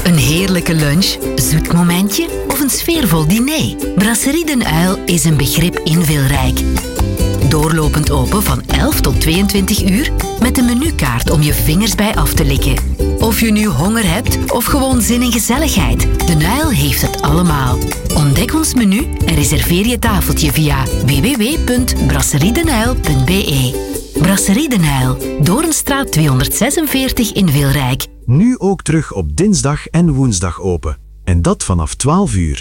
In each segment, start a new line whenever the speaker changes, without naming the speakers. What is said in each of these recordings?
Een heerlijke lunch, zoet momentje of een sfeervol diner? Brasserie Den Uil is een begrip in Vilrijk. Doorlopend open van 11 tot 22 uur met een menukaart om je vingers bij af te likken. Of je nu honger hebt of gewoon zin in gezelligheid, Den Uil heeft het allemaal. Ontdek ons menu en reserveer je tafeltje via www.brasseriedenuil.be. Brasserie Den Uil, Doornstraat 246 in Vilrijk.
Nu ook terug op dinsdag en woensdag open. En dat vanaf 12 uur.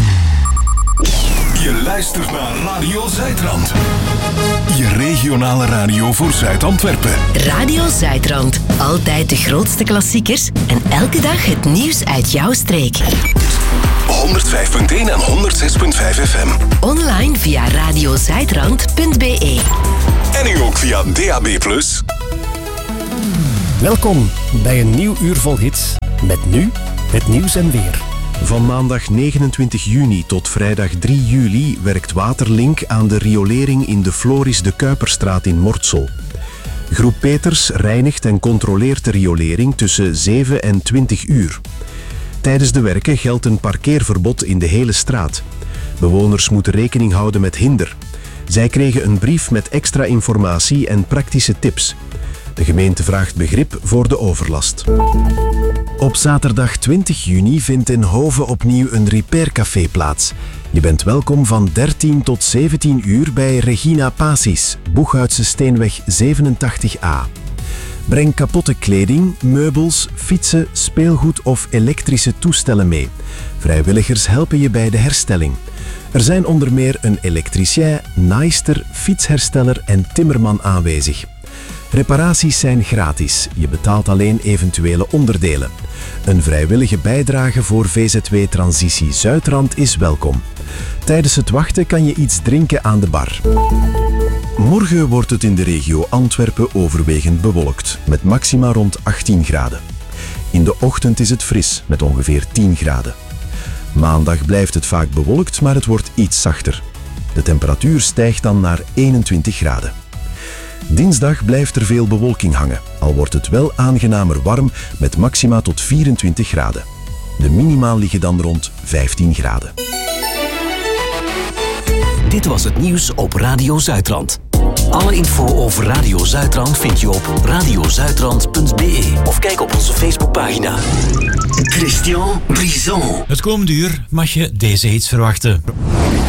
Je luistert naar Radio Zuidrand. Je regionale radio voor Zuid-Antwerpen.
Radio Zuidrand. Altijd de grootste klassiekers en elke dag het nieuws uit jouw streek.
105.1 en 106.5 FM.
Online via radiozuidrand.be.
En nu ook via DAB+.
Welkom bij een nieuw uur vol hits. Met nu het nieuws en weer.
Van maandag 29 juni tot vrijdag 3 juli werkt Waterlink aan de riolering in de Floris de Kuiperstraat in Mortsel. Groep Peters reinigt en controleert de riolering tussen 7 en 20 uur. Tijdens de werken geldt een parkeerverbod in de hele straat. Bewoners moeten rekening houden met hinder. Zij kregen een brief met extra informatie en praktische tips. De gemeente vraagt begrip voor de overlast. Op zaterdag 20 juni vindt in Hove opnieuw een repaircafé plaats. Je bent welkom van 13 tot 17 uur bij Regina Pacis, Boeghoutse Steenweg 87A. Breng kapotte kleding, meubels, fietsen, speelgoed of elektrische toestellen mee. Vrijwilligers helpen je bij de herstelling. Er zijn onder meer een elektricien, naaister, fietshersteller en timmerman aanwezig. Reparaties zijn gratis. Je betaalt alleen eventuele onderdelen. Een vrijwillige bijdrage voor VZW Transitie Zuidrand is welkom. Tijdens het wachten kan je iets drinken aan de bar. Morgen wordt het in de regio Antwerpen overwegend bewolkt, met maxima rond 18 graden. In de ochtend is het fris, met ongeveer 10 graden. Maandag blijft het vaak bewolkt, maar het wordt iets zachter. De temperatuur stijgt dan naar 21 graden. Dinsdag blijft er veel bewolking hangen, al wordt het wel aangenamer warm met maxima tot 24 graden. De minima liggen dan rond 15 graden.
Dit was het nieuws op Radio Zuidrand. Alle info over Radio Zuidrand vind je op radiozuidrand.be of kijk op onze Facebookpagina.
Christian Brison.
Het komende uur mag je deze hits verwachten.